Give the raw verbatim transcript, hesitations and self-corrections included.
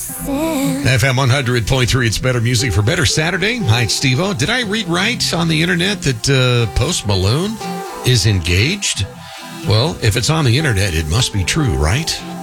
F M one hundred point three, it's better music for better Saturday. Hi, it's Steve-O. Did I read right on the internet that uh, Post Malone is engaged? Well, if it's on the internet, it must be true, right?